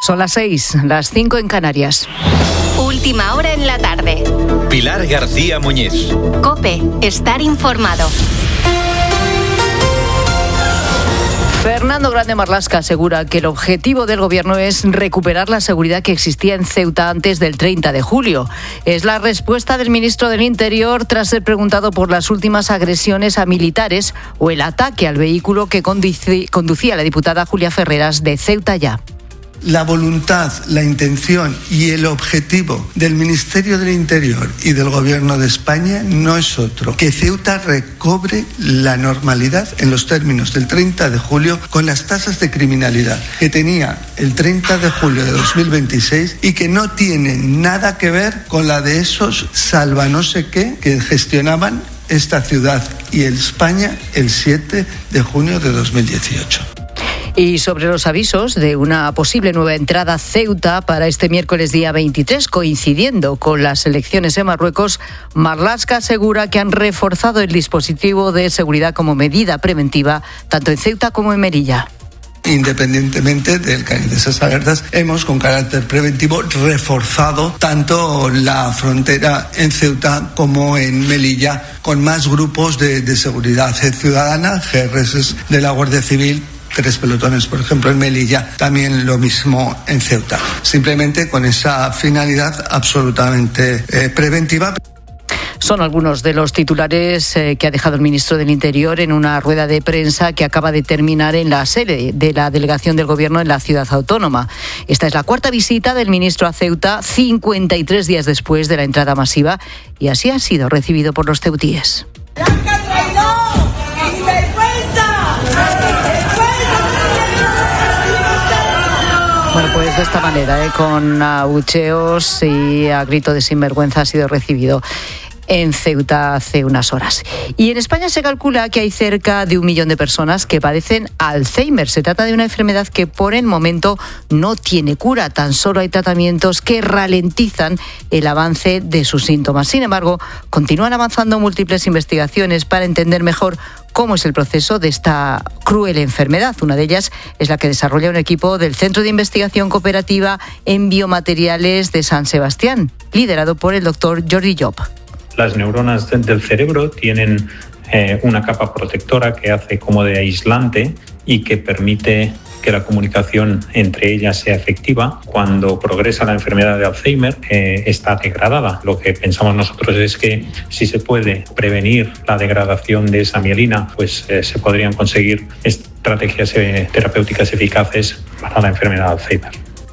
Son las 6, las 5 en Canarias. Última hora en la tarde. Pilar García Muñiz. COPE, estar informado. Fernando Grande Marlaska asegura que el objetivo del Gobierno es recuperar la seguridad que existía en Ceuta antes del 30 de julio. Es la respuesta del ministro del Interior tras ser preguntado por las últimas agresiones a militares o el ataque al vehículo que conducía la diputada Julia Ferreras de Ceuta Ya. La voluntad, la intención y el objetivo del Ministerio del Interior y del Gobierno de España no es otro que Ceuta recobre la normalidad en los términos del 30 de julio con las tasas de criminalidad que tenía el 30 de julio de 2026 y que no tienen nada que ver con la de esos salva no sé qué que gestionaban esta ciudad y España el 7 de junio de 2018. Y sobre los avisos de una posible nueva entrada a Ceuta para este miércoles día 23, coincidiendo con las elecciones en Marruecos, Marlaska asegura que han reforzado el dispositivo de seguridad como medida preventiva, tanto en Ceuta como en Melilla. Independientemente del caer de esas alertas, hemos con carácter preventivo reforzado tanto la frontera en Ceuta como en Melilla con más grupos de seguridad ciudadana, GRS de la Guardia Civil, 3 pelotones, por ejemplo, en Melilla, también lo mismo en Ceuta. Simplemente con esa finalidad absolutamente preventiva. Son algunos de los titulares que ha dejado el ministro del Interior en una rueda de prensa que acaba de terminar en la sede de la delegación del Gobierno en la ciudad autónoma. Esta es la cuarta visita del ministro a Ceuta, 53 días después de la entrada masiva, y así ha sido recibido por los ceutíes. Bueno, pues de esta manera, con abucheos y a grito de sinvergüenza ha sido recibido en Ceuta hace unas horas. Y en España se calcula que hay cerca de 1 millón de personas que padecen Alzheimer. Se trata de una enfermedad que por el momento no tiene cura, tan solo hay tratamientos que ralentizan el avance de sus síntomas. Sin embargo, continúan avanzando múltiples investigaciones para entender mejor cómo es el proceso de esta cruel enfermedad. Una de ellas es la que desarrolla un equipo del Centro de Investigación Cooperativa en Biomateriales de San Sebastián, liderado por el doctor Jordi Llop. Las neuronas del cerebro tienen una capa protectora que hace como de aislante y que permite que la comunicación entre ellas sea efectiva. Cuando progresa la enfermedad de Alzheimer, está degradada. Lo que pensamos nosotros es que si se puede prevenir la degradación de esa mielina, pues se podrían conseguir estrategias terapéuticas eficaces para la enfermedad de Alzheimer.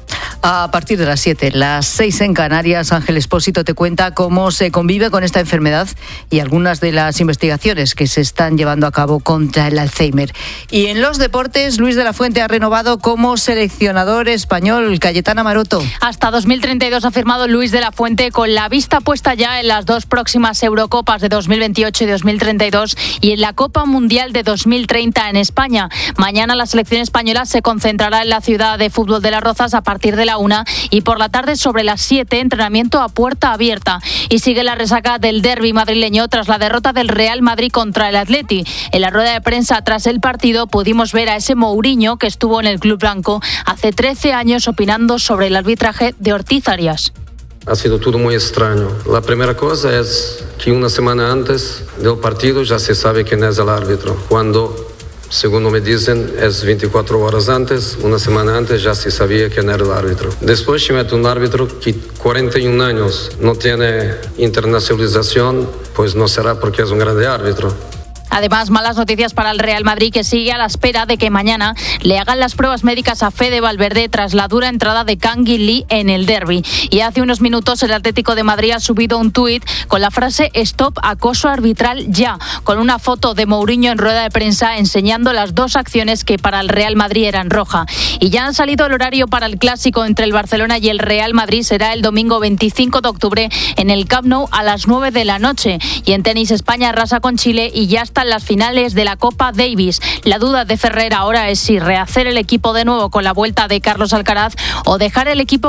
A partir de las 7, las 6 en Canarias, Ángel Expósito te cuenta cómo se convive con esta enfermedad y algunas de las investigaciones que se están llevando a cabo contra el Alzheimer. Y en los deportes, Luis de la Fuente ha renovado como seleccionador español. Cayetana Maroto. Hasta 2032 ha firmado Luis de la Fuente, con la vista puesta ya en las 2 próximas Eurocopas de 2028 y 2032 y en la Copa Mundial de 2030 en España. Mañana la selección española se concentrará en la ciudad de fútbol de Las Rozas a partir de la 1 y por la tarde sobre las 7 entrenamiento a puerta abierta. Y sigue la resaca del derbi madrileño tras la derrota del Real Madrid contra el Atleti. En la rueda de prensa tras el partido pudimos ver a ese Mourinho que estuvo en el club blanco hace 13 años opinando sobre el arbitraje de Ortiz Arias. Ha sido todo muy extraño. La primera cosa es que una semana antes del partido ya se sabe quién es el árbitro. Cuando, según me dicen, es 24 horas antes, una semana antes ya se sabía quién era el árbitro. Después se mete un árbitro que 41 años no tiene internacionalización, pues no será porque es un grande árbitro. Además, malas noticias para el Real Madrid, que sigue a la espera de que mañana le hagan las pruebas médicas a Fede Valverde tras la dura entrada de Kangin Lee en el derbi. Y hace unos minutos el Atlético de Madrid ha subido un tuit con la frase "Stop acoso arbitral ya", con una foto de Mourinho en rueda de prensa enseñando las 2 acciones que para el Real Madrid eran roja. Y ya han salido el horario para el clásico entre el Barcelona y el Real Madrid. Será el domingo 25 de octubre en el Camp Nou a las 9 de la noche. Y en tenis, España arrasa con Chile y ya están las finales de la Copa Davis. La duda de Ferrer ahora es si rehacer el equipo de nuevo con la vuelta de Carlos Alcaraz o dejar el equipo